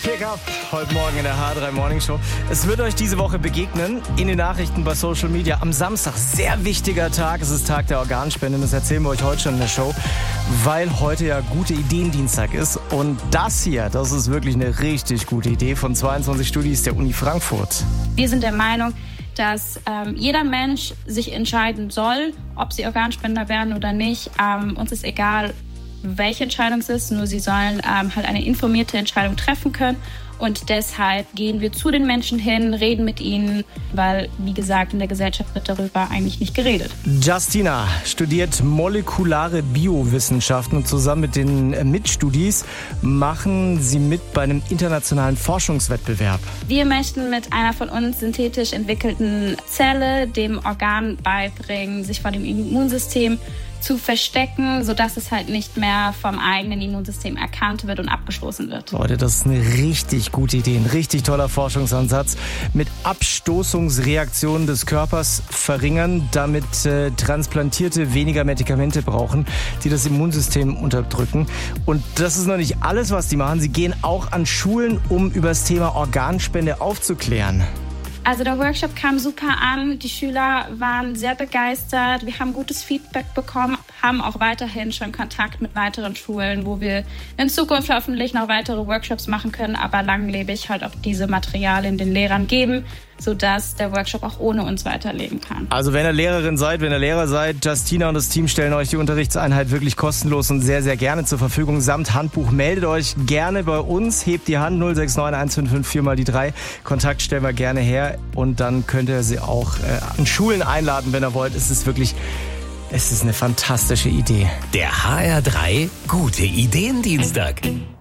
Pick up, heute Morgen in der H3 Morning Show. Es wird euch diese Woche begegnen, in den Nachrichten, bei Social Media. Am Samstag, sehr wichtiger Tag, es ist Tag der Organspende. Das erzählen wir euch heute schon in der Show, weil heute ja Gute Ideen Dienstag ist. Und das hier, das ist wirklich eine richtig gute Idee von 22 Studis der Uni Frankfurt. Wir sind der Meinung, dass jeder Mensch sich entscheiden soll, ob sie Organspender werden oder nicht. Uns ist egal, welche Entscheidung es ist, nur sie sollen halt eine informierte Entscheidung treffen können. Und deshalb gehen wir zu den Menschen hin, reden mit ihnen, weil, wie gesagt, in der Gesellschaft wird darüber eigentlich nicht geredet. Justina studiert molekulare Biowissenschaften und zusammen mit den Mitstudis machen sie mit bei einem internationalen Forschungswettbewerb. Wir möchten mit einer von uns synthetisch entwickelten Zelle dem Organ beibringen, sich vor dem Immunsystem zu verstecken, sodass es halt nicht mehr vom eigenen Immunsystem erkannt wird und abgestoßen wird. Leute, das ist eine richtig gute Idee, ein richtig toller Forschungsansatz. Mit Abstoßungsreaktionen des Körpers verringern, damit Transplantierte weniger Medikamente brauchen, die das Immunsystem unterdrücken. Und das ist noch nicht alles, was die machen. Sie gehen auch an Schulen, um über das Thema Organspende aufzuklären. Also der Workshop kam super an, die Schüler waren sehr begeistert, wir haben gutes Feedback bekommen, haben auch weiterhin schon Kontakt mit weiteren Schulen, wo wir in Zukunft hoffentlich noch weitere Workshops machen können, aber langlebig halt auch diese Materialien den Lehrern geben, sodass der Workshop auch ohne uns weiterleben kann. Also wenn ihr Lehrerin seid, wenn ihr Lehrer seid, Justina und das Team stellen euch die Unterrichtseinheit wirklich kostenlos und sehr, sehr gerne zur Verfügung. Samt Handbuch meldet euch gerne bei uns, hebt die Hand 069 155 4 mal die 3. Kontakt stellen wir gerne her und dann könnt ihr sie auch an Schulen einladen, wenn ihr wollt. Es ist eine fantastische Idee. Der HR3 Gute Ideen Dienstag.